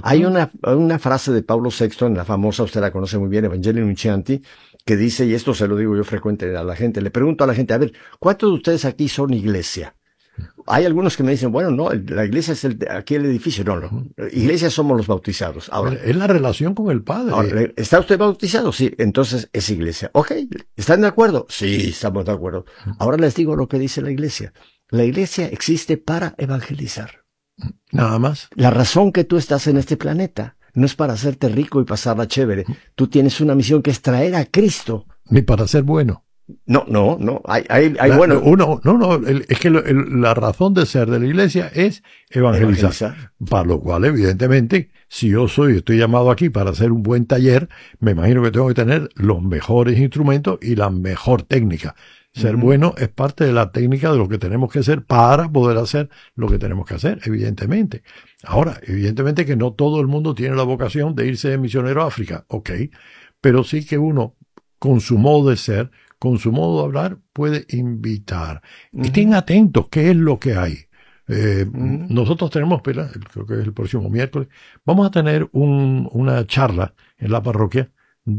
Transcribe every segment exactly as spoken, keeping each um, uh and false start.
Hay una, una frase de Pablo sexto en la famosa, usted la conoce muy bien, Evangelii Nuntiandi, que dice, y esto se lo digo yo frecuente a la gente, le pregunto a la gente, a ver, ¿cuántos de ustedes aquí son iglesia? Hay algunos que me dicen, bueno, no, la iglesia es el, aquí el edificio. No, no. Iglesia somos los bautizados. Ahora, es la relación con el Padre. Ahora, ¿está usted bautizado? Sí, entonces es iglesia. Ok, ¿están de acuerdo? Sí, estamos de acuerdo. Ahora les digo lo que dice la iglesia. La iglesia existe para evangelizar. Nada más. La razón que tú estás en este planeta no es para hacerte rico y pasarla chévere. Tú tienes una misión que es traer a Cristo. Ni para ser bueno. No, no, no, hay, hay, hay la, bueno. Uno, no, no, el, es que lo, el, la razón de ser de la iglesia es evangelizar, evangelizar. Para lo cual, evidentemente, si yo soy, estoy llamado aquí para hacer un buen taller, me imagino que tengo que tener los mejores instrumentos y la mejor técnica. Ser uh-huh. bueno es parte de la técnica de lo que tenemos que hacer para poder hacer lo que tenemos que hacer, evidentemente. Ahora, evidentemente que no todo el mundo tiene la vocación de irse de misionero a África, ok, pero sí que uno, con su modo de ser, con su modo de hablar, puede invitar. Uh-huh. Estén atentos, ¿qué es lo que hay? Eh, uh-huh. Nosotros tenemos, creo que es el próximo miércoles, vamos a tener un, una charla en la parroquia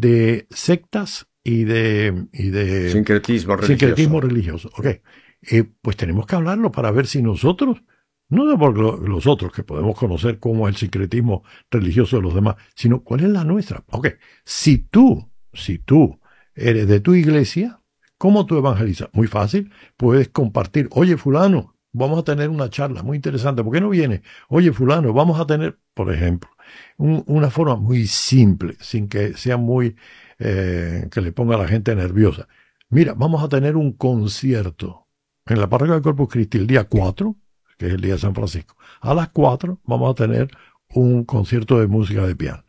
de sectas y de, y de sincretismo religioso. Sincretismo religioso. Okay. Eh, pues tenemos que hablarlo para ver si nosotros, no por lo, los otros que podemos conocer cómo es el sincretismo religioso de los demás, sino cuál es la nuestra. Ok, si tú, si tú eres de tu iglesia, ¿cómo tú evangelizas? Muy fácil, puedes compartir, oye fulano, vamos a tener una charla muy interesante, ¿por qué no viene? Oye fulano, vamos a tener, por ejemplo, un, una forma muy simple, sin que sea muy, eh, que le ponga a la gente nerviosa. Mira, vamos a tener un concierto en la parroquia del Corpus Christi el día cuatro, que es el día de San Francisco. A las cuatro vamos a tener un concierto de música de piano.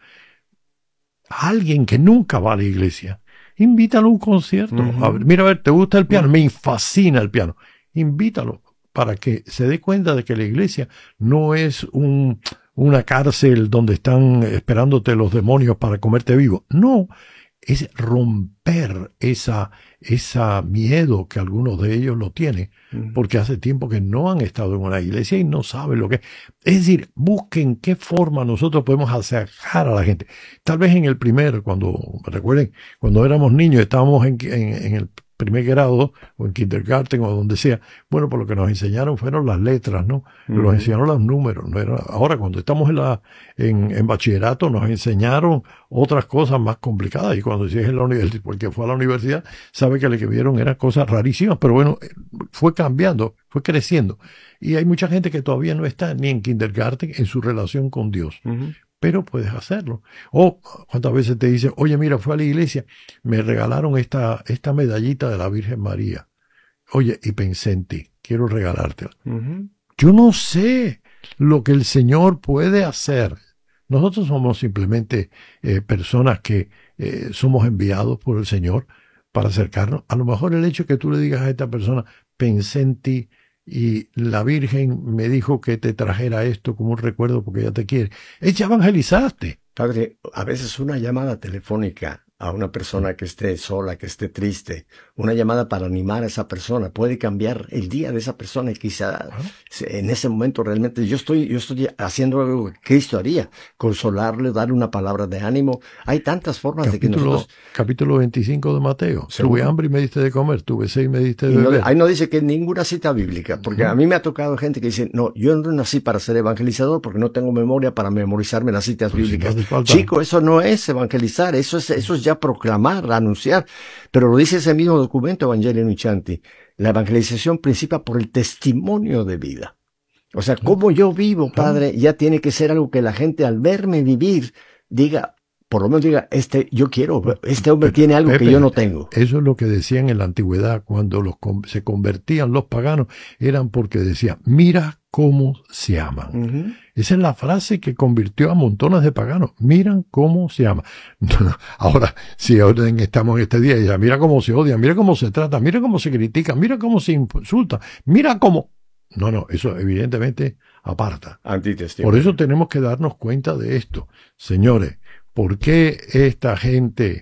Alguien que nunca va a la iglesia, invítalo a un concierto. Uh-huh. A ver, mira, a ver, ¿te gusta el piano? Uh-huh. Me fascina el piano. Invítalo para que se dé cuenta de que la iglesia no es un, una cárcel donde están esperándote los demonios para comerte vivo. No, es romper esa, esa miedo que algunos de ellos lo tienen, uh-huh. porque hace tiempo que no han estado en una iglesia y no saben lo que es. Es decir, busquen qué forma nosotros podemos acercar a la gente. Tal vez en el primer, cuando, recuerden, cuando éramos niños, estábamos en, en, en el primer grado, o en kindergarten, o donde sea. Bueno, por lo que nos enseñaron fueron las letras, ¿no? Uh-huh. Nos enseñaron los números, ¿no? Era, ahora, cuando estamos en la, en, en bachillerato, nos enseñaron otras cosas más complicadas. Y cuando sigues en la universidad, porque fue a la universidad, sabe que le que vieron eran cosas rarísimas, pero bueno, fue cambiando, fue creciendo. Y hay mucha gente que todavía no está ni en kindergarten en su relación con Dios. Uh-huh. Pero puedes hacerlo. O cuántas veces te dicen, oye, mira, fui a la iglesia, me regalaron esta, esta medallita de la Virgen María. Oye, y pensé en ti, quiero regalártela. Uh-huh. Yo no sé lo que el Señor puede hacer. Nosotros somos simplemente eh, personas que eh, somos enviados por el Señor para acercarnos. A lo mejor el hecho que tú le digas a esta persona, pensé en ti, y la Virgen me dijo que te trajera esto como un recuerdo porque ella te quiere. Es ya evangelizaste. Padre, a veces una llamada telefónica a una persona que esté sola, que esté triste, una llamada para animar a esa persona puede cambiar el día de esa persona y quizá ¿Ah? en ese momento realmente yo estoy, yo estoy haciendo algo que Cristo haría, consolarle, darle una palabra de ánimo. Hay tantas formas capítulo, de que nosotros... Capítulo veinticinco de Mateo. ¿Seguro? Tuve hambre y me diste de comer, tuve sed y me diste de y beber. No, ahí no dice que ninguna cita bíblica, porque uh-huh. a mí me ha tocado gente que dice, no, yo no nací para ser evangelizador porque no tengo memoria para memorizarme las citas pues bíblicas. Si no Chico, eso no es evangelizar, eso es, eso es ya proclamar, anunciar. Pero lo dice ese mismo documento, Evangelii Nuntiandi. La evangelización principia por el testimonio de vida. O sea, cómo yo vivo, Padre, ya tiene que ser algo que la gente al verme vivir diga, por lo menos diga, este, yo quiero, este hombre tiene algo Pepe, que yo no tengo. Eso es lo que decían en la antigüedad, cuando los, se convertían los paganos, eran porque decían, mira cómo se aman. Uh-huh. Esa es la frase que convirtió a montones de paganos. Miran cómo se aman. Ahora, si ahora estamos en este día y ya, mira cómo se odian, mira cómo se tratan, mira cómo se critican, mira cómo se insultan, mira cómo... No, no, eso evidentemente aparta. Antitestimonio. Por eso tenemos que darnos cuenta de esto. Señores, ¿por qué esta gente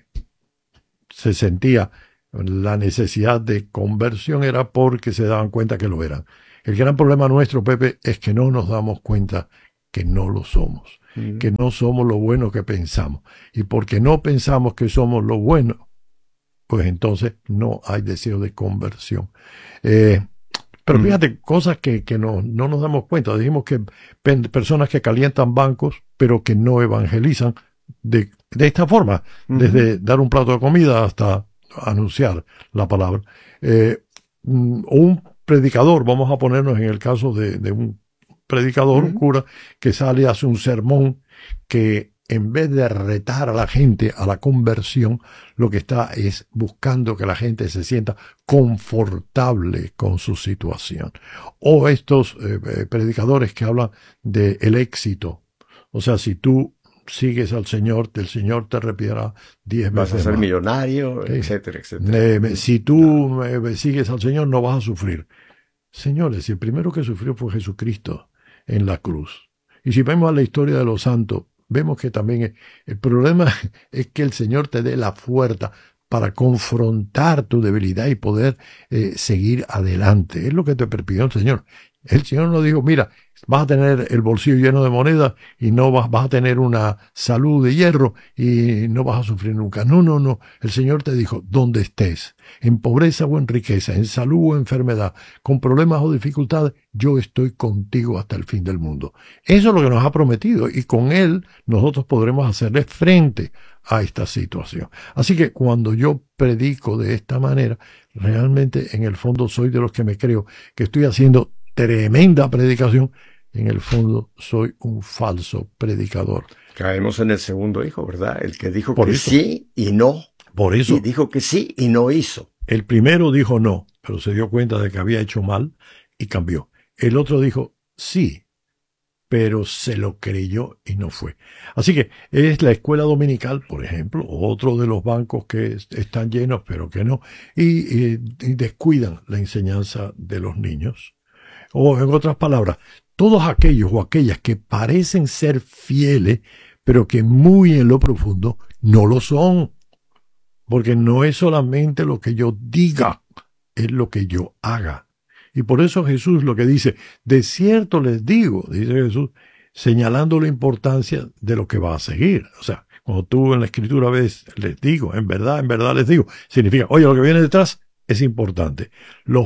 se sentía la necesidad de conversión? Era porque se daban cuenta que lo eran. El gran problema nuestro, Pepe, es que no nos damos cuenta que no lo somos, mm. que no somos lo bueno que pensamos. Y porque no pensamos que somos lo bueno, pues entonces no hay deseo de conversión. Eh, pero fíjate, cosas que, que no, no nos damos cuenta. Dijimos que personas que calientan bancos, pero que no evangelizan de, de esta forma, uh-huh. desde dar un plato de comida hasta anunciar la palabra. Eh, o un predicador, vamos a ponernos en el caso de, de un predicador, uh-huh. un cura, que sale y hace un sermón que en vez de retar a la gente a la conversión, lo que está es buscando que la gente se sienta confortable con su situación. O estos eh, predicadores que hablan del éxito. O sea, si tú sigues al Señor, el Señor te repetirá diez veces más. Vas a ser más. millonario, sí. etcétera, etcétera. Eh, si tú no. eh, sigues al Señor, no vas a sufrir. Señores, el primero que sufrió fue Jesucristo en la cruz. Y si vemos a la historia de los santos, vemos que también el problema es que el Señor te dé la fuerza para confrontar tu debilidad y poder eh, seguir adelante. Es lo que te pidió el Señor. El Señor no dijo, mira, vas a tener el bolsillo lleno de monedas y no vas, vas a tener una salud de hierro y no vas a sufrir nunca. No, no, no. El Señor te dijo, donde estés, en pobreza o en riqueza, en salud o enfermedad, con problemas o dificultades, yo estoy contigo hasta el fin del mundo. Eso es lo que nos ha prometido y con Él nosotros podremos hacerle frente a esta situación. Así que cuando yo predico de esta manera, realmente en el fondo soy de los que me creo que estoy haciendo tremenda predicación. En el fondo soy un falso predicador. Caemos en el segundo hijo, ¿verdad? El que dijo Por que eso. sí y no. Por eso. Y dijo que sí y no hizo. El primero dijo no, pero se dio cuenta de que había hecho mal y cambió. El otro dijo sí, pero se lo creyó y no fue. Así que es la escuela dominical, por ejemplo, otro de los bancos que están llenos, pero que no, y, y, y descuidan la enseñanza de los niños. O en otras palabras, todos aquellos o aquellas que parecen ser fieles, pero que muy en lo profundo no lo son. Porque no es solamente lo que yo diga, es lo que yo haga. Y por eso Jesús lo que dice, de cierto les digo, dice Jesús, señalando la importancia de lo que va a seguir. O sea, cuando tú en la Escritura ves, les digo, en verdad, en verdad les digo, significa, oye, lo que viene detrás es importante. Los